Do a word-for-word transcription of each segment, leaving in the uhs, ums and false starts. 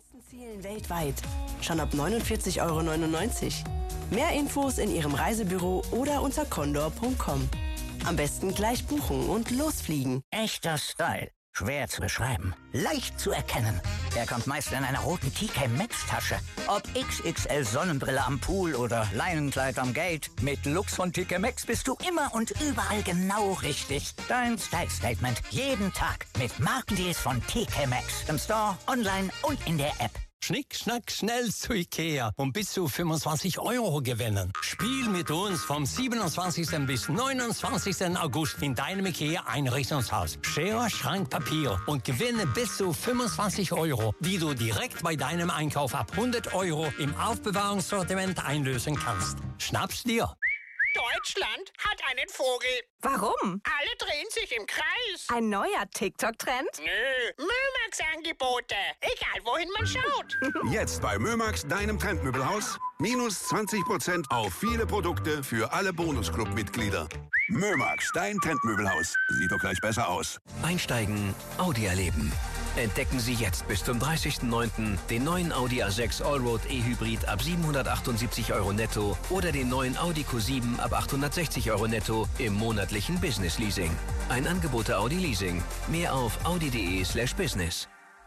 Zielen weltweit. Schon ab neunundvierzig Euro neunundneunzig. Mehr Infos in Ihrem Reisebüro oder unter condor punkt com. Am besten gleich buchen und losfliegen. Echter Style. Schwer zu beschreiben. Leicht zu erkennen. Er kommt meist in einer roten T K Maxx-Tasche. Ob X X L Sonnenbrille am Pool oder Leinenkleid am Gate. Mit Lux von T K Maxx bist du immer und überall genau richtig. Dein Style-Statement. Jeden Tag. Mit Markendeals von T K Maxx. Im Store, online und in der App. Schnick, schnack, schnell zu Ikea und bis zu fünfundzwanzig Euro gewinnen. Spiel mit uns vom siebenundzwanzigsten bis neunundzwanzigsten August in deinem Ikea-Einrichtungshaus. Schere, Schrank, Papier und gewinne bis zu fünfundzwanzig Euro, die du direkt bei deinem Einkauf ab hundert Euro im Aufbewahrungssortiment einlösen kannst. Schnapp's dir! Deutschland hat einen Vogel. Warum? Alle drehen sich im Kreis. Ein neuer TikTok-Trend? Nö, Mömax-Angebote. Egal, wohin man schaut. Jetzt bei Mömax, deinem Trendmöbelhaus. Minus zwanzig Prozent auf viele Produkte für alle Bonusclub-Mitglieder. Mömax, dein Trendmöbelhaus. Sieht doch gleich besser aus. Einsteigen, Audi erleben. Entdecken Sie jetzt bis zum dreißigsten neunten den neuen Audi A sechs Allroad E-Hybrid ab siebenhundertachtundsiebzig Euro netto oder den neuen Audi Q sieben ab achthundertsechzig Euro netto im monatlichen Business Leasing. Ein Angebot der Audi Leasing. Mehr auf audi.de slash business.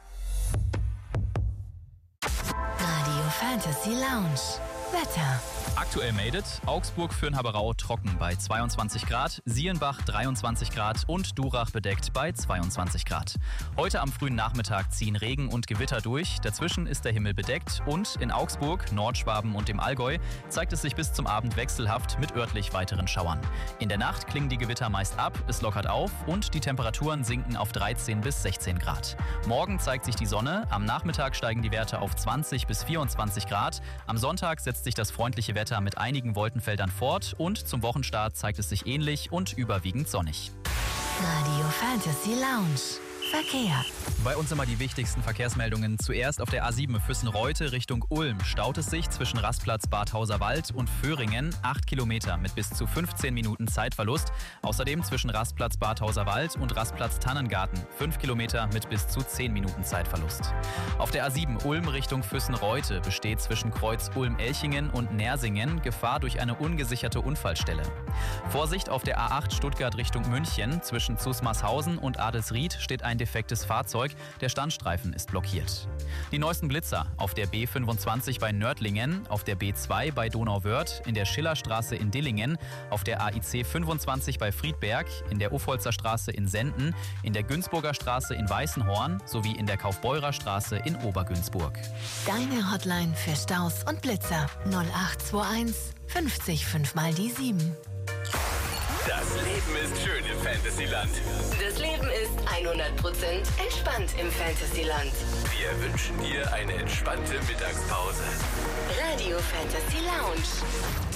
Radio Fantasy Lounge. Wetter. Aktuell meldet Augsburg Fürnhaberau trocken bei zweiundzwanzig Grad, Sielenbach dreiundzwanzig Grad und Durach bedeckt bei zweiundzwanzig Grad. Heute am frühen Nachmittag ziehen Regen und Gewitter durch, dazwischen ist der Himmel bedeckt und in Augsburg, Nordschwaben und dem Allgäu zeigt es sich bis zum Abend wechselhaft mit örtlich weiteren Schauern. In der Nacht klingen die Gewitter meist ab, es lockert auf und die Temperaturen sinken auf dreizehn bis sechzehn Grad. Morgen zeigt sich die Sonne, am Nachmittag steigen die Werte auf zwanzig bis vierundzwanzig Grad, am Sonntag setzt sich das freundliche Wetter mit einigen Wolkenfeldern fort und zum Wochenstart zeigt es sich ähnlich und überwiegend sonnig. Radio Fantasy Lounge. Verkehr. Bei uns immer die wichtigsten Verkehrsmeldungen. Zuerst auf der A sieben Füssen-Reute Richtung Ulm staut es sich zwischen Rastplatz Bad Hauserwald und Föhringen acht Kilometer mit bis zu fünfzehn Minuten Zeitverlust. Außerdem zwischen Rastplatz Bad Hauserwald und Rastplatz Tannengarten fünf Kilometer mit bis zu zehn Minuten Zeitverlust. Auf der A sieben Ulm Richtung Füssen-Reute besteht zwischen Kreuz Ulm-Elchingen und Nersingen Gefahr durch eine ungesicherte Unfallstelle. Vorsicht auf der A acht Stuttgart Richtung München. Zwischen Zusmarshausen und Adelsried steht ein defektes Fahrzeug. Der Standstreifen ist blockiert. Die neuesten Blitzer auf der B fünfundzwanzig bei Nördlingen, auf der B zwei bei Donauwörth, in der Schillerstraße in Dillingen, auf der A I C fünfundzwanzig bei Friedberg, in der Uffolzer Straße in Senden, in der Günzburger Straße in Weißenhorn sowie in der Kaufbeurer Straße in Obergünzburg. Deine Hotline für Staus und Blitzer null acht zwei eins fünfzig fünf mal die sieben. Das Leben ist schön im Fantasyland. Das Leben ist hundert Prozent entspannt im Fantasyland. Wir wünschen dir eine entspannte Mittagspause. Radio Fantasy Lounge.